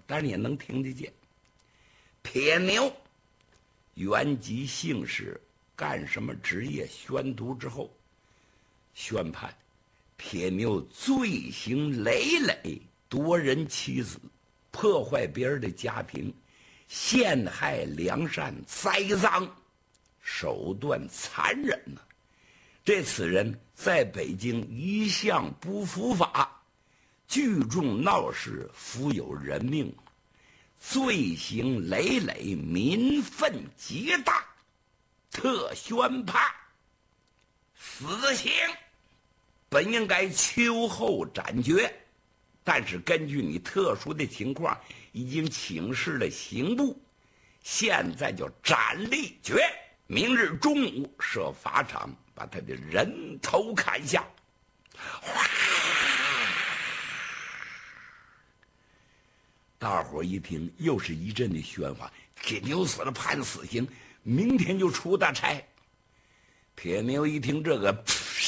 但是也能听得见。铁牛原籍姓氏，干什么职业，宣读之后，宣判铁牛罪行累累，夺人妻子，破坏别人的家庭，陷害良善，栽赃，手段残忍呐！这此人在北京一向不伏法，聚众闹事，福有人命，罪行累累，民愤极大，特宣判死刑。本应该秋后斩决，但是根据你特殊的情况，已经请示了刑部，现在就斩立决。明日中午设法场，把他的人头砍下。哗！大伙一听，又是一阵的喧哗。铁牛死了，判死刑，明天就出大差。铁牛一听这个，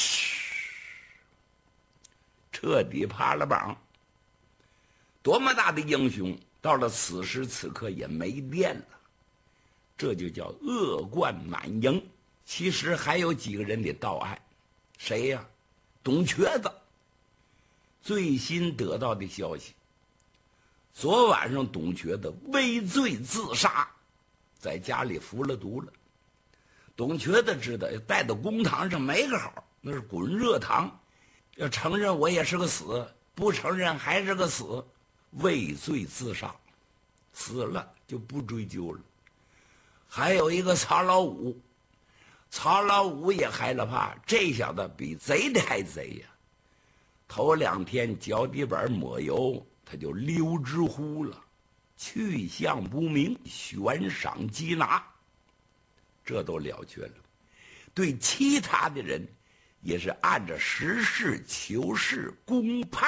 彻底趴了榜。多么大的英雄，到了此时此刻也没电了。这就叫恶贯满盈。其实还有几个人得到案，谁呀？董瘸子。最新得到的消息，昨晚上董瘸子畏罪自杀，在家里服了毒了。董瘸子知道带到公堂上没个好，那是滚热堂，要承认我也是个死，不承认还是个死，畏罪自杀，死了就不追究了。还有一个曹老五，曹老五也害了怕，这小子比贼的还贼呀！头2天脚底板抹油，他就溜之乎了，去向不明，悬赏缉拿，这都了却了。对其他的人，也是按照实事求是公判。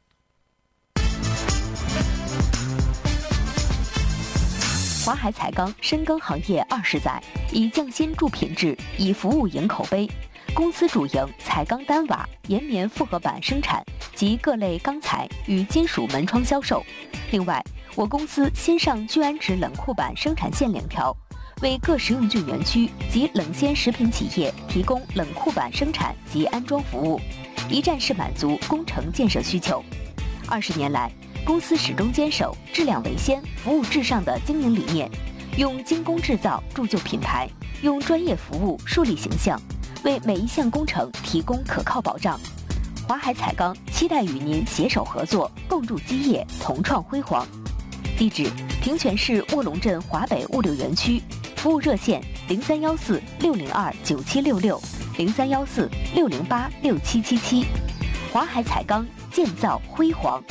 华海彩钢深耕行业20载，以匠心助品质，以服务赢口碑。公司主营彩钢单瓦、岩棉复合板生产及各类钢材与金属门窗销售。另外，我公司新上聚氨酯冷库板生产线2条，为各食用菌园区及冷鲜食品企业提供冷库板生产及安装服务，一站式满足工程建设需求。20年来，公司始终坚守质量为先、服务至上的经营理念，用精工制造铸就品牌，用专业服务树立形象，为每一项工程提供可靠保障。华海彩钢期待与您携手合作，共筑基业，同创辉煌。地址：平泉市卧龙镇华北物流园区，服务热线0314-602-9766，0314-608-6777。华海彩钢，建造辉煌。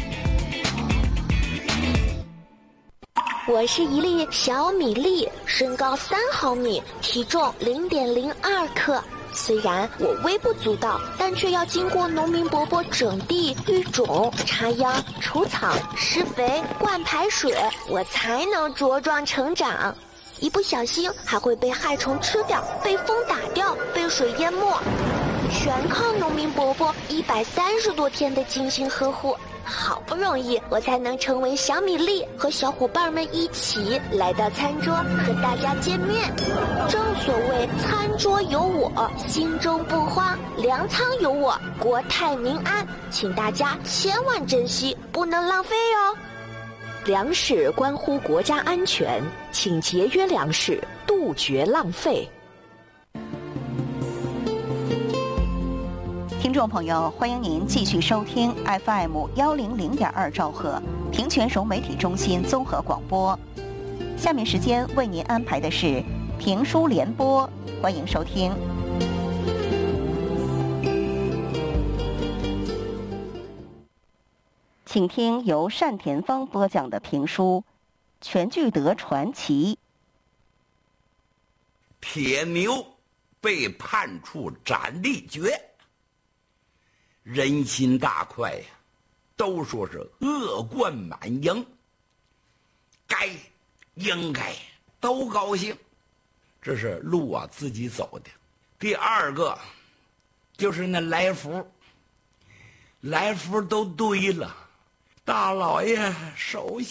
我是一粒小米粒，身高3毫米，体重0.02克。虽然我微不足道，但却要经过农民伯伯整地、育种、插秧、除草、施肥、灌排水，我才能茁壮成长。一不小心还会被害虫吃掉，被风打掉，被水淹没，全靠农民伯伯130多天的精心呵护。好不容易我才能成为小米粒，和小伙伴们一起来到餐桌和大家见面。正所谓餐桌有我，心中不慌；粮仓有我，国泰民安。请大家千万珍惜，不能浪费哦。 粮食关乎国家安全，请节约粮食，杜绝浪费。 听众朋友，欢迎您继续收听 FM100.2兆赫平泉省媒体中心综合广播。下面时间为您安排的是评书联播，欢迎收听。请听由单田芳播讲的评书《全聚德传奇》。 铁牛被判处斩立决，人心大快呀，都说是恶贯满盈，应该都高兴。这是路啊自己走的。第二个就是那来福都堆了，大老爷手下